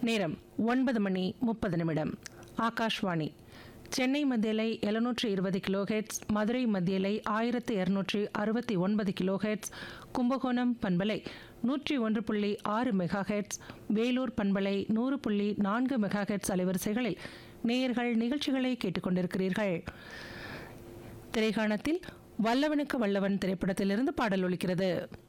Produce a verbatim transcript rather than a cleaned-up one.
நேரம் ஒன்பது மணி முப்பது நிமிடம். ஆகாஷ்வாணி சென்னை மத்தியலை எழுநூற்று இருபது கிலோஹெட்ஸ், மதுரை மத்தியலை ஆயிரத்து இருநூற்று அறுபத்தி ஒன்பது கிலோஹெட்ஸ், கும்பகோணம் பண்பலை நூற்றி ஒன்று புள்ளி ஆறு மெகா ஹெட்ஸ், வேலூர் பண்பலை நூறு புள்ளி நான்கு மெகா ஹெட்ஸ் அலைவரிசைகளில் நேயர்கள் நிகழ்ச்சிகளை கேட்டுக்கொண்டிருக்கிறீர்கள். திரைக்காணத்தில் வல்லவனுக்கு வல்லவன் திரைப்படத்திலிருந்து பாடல் ஒலிக்கிறது.